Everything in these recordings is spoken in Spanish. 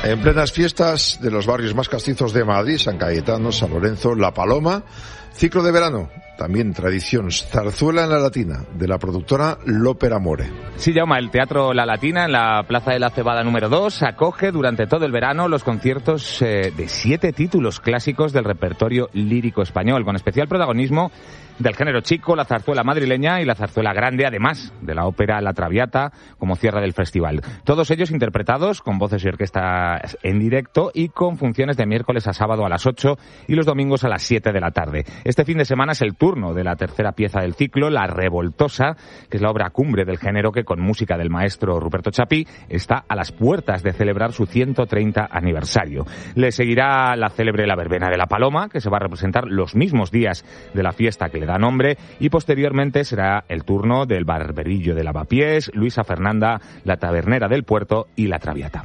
En plenas fiestas de los barrios más castizos de Madrid, San Cayetano, San Lorenzo, La Paloma, ciclo de verano, también tradición, zarzuela en la Latina, de la productora L'Opera Amore. Sí, Jaume, el Teatro La Latina en la Plaza de la Cebada número 2 acoge durante todo el verano los conciertos de 7 títulos clásicos del repertorio lírico español, con especial protagonismo del género chico, la zarzuela madrileña y la zarzuela grande, además de la ópera La Traviata como cierre del festival. Todos ellos interpretados con voces y orquestas en directo y con funciones de miércoles a sábado a las 8 y los domingos a las 7 de la tarde. Este fin de semana es el turno de la tercera pieza del ciclo, La Revoltosa, que es la obra cumbre del género que con música del maestro Ruperto Chapí está a las puertas de celebrar su 130 aniversario. Le seguirá la célebre La Verbena de la Paloma, que se va a representar los mismos días de la fiesta que le da nombre, y posteriormente será el turno del Barberillo de Lavapiés, Luisa Fernanda, La Tabernera del Puerto y La Traviata.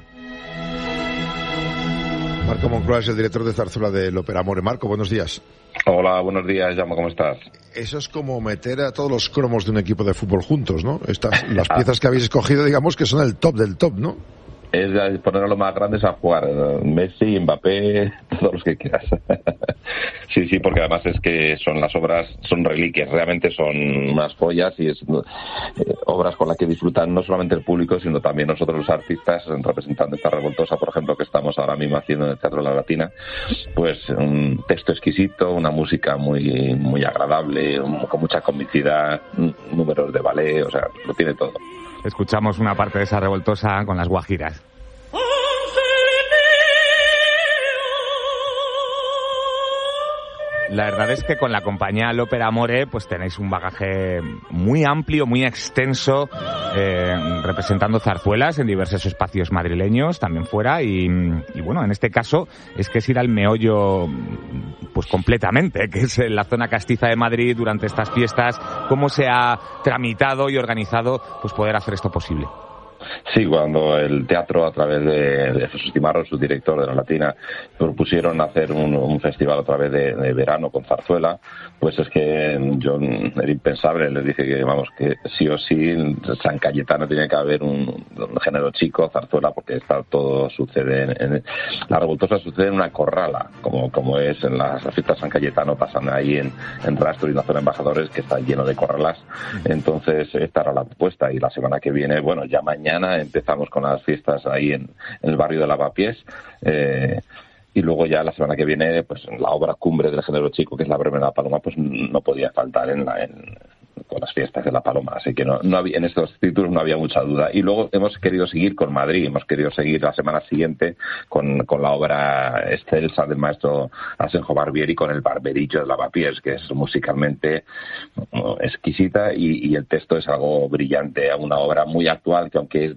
Marco Moncloa es el director de zarzuela de L'Opera Amore. Marco, buenos días. Hola, buenos días, Jaume, ¿cómo estás? Eso es como meter a todos los cromos de un equipo de fútbol juntos, ¿no? Las piezas que habéis escogido, digamos, que son el top del top, ¿no? Es poner a los más grandes a jugar, Messi, Mbappé, todos los que quieras. Sí, porque además es que son las obras, son reliquias, realmente son unas joyas y es obras con las que disfrutan no solamente el público, sino también nosotros los artistas, representando esta Revoltosa, por ejemplo, que estamos ahora mismo haciendo en el Teatro de la Latina. Pues un texto exquisito, una música muy, muy agradable, con mucha comicidad, números de ballet, o sea, lo tiene todo. Escuchamos una parte de esa Revoltosa con las guajiras. La verdad es que con la compañía L'Opera Amore pues tenéis un bagaje muy amplio, muy extenso, representando zarzuelas en diversos espacios madrileños, también fuera, y bueno, en este caso es que es ir al meollo pues completamente, que es en la zona castiza de Madrid durante estas fiestas, cómo se ha tramitado y organizado pues poder hacer esto posible. Sí, cuando el teatro, a través de Jesús Timarro, su director de la Latina, propusieron hacer un festival a través de verano con zarzuela, pues es que yo era impensable, les dije que sí o sí en San Cayetano tiene que haber un género chico, zarzuela, porque todo sucede la Revoltosa sucede en una corrala, como es en las fiestas de San Cayetano, pasan ahí en Rastro y en la zona de Embajadores, que está lleno de corralas. Entonces esta era la propuesta, y la semana que viene, bueno, ya mañana empezamos con las fiestas ahí en el barrio de Lavapiés, y luego ya la semana que viene pues la obra cumbre del género chico, que es La Verbena de la Paloma, pues no podía faltar con las fiestas de La Paloma, así que no había, en estos títulos no había mucha duda. Y luego hemos querido seguir con Madrid, hemos querido seguir la semana siguiente con la obra excelsa del maestro Asenjo Barbieri, con el Barberillo de Lavapiés, que es musicalmente exquisita, y el texto es algo brillante, una obra muy actual, que aunque es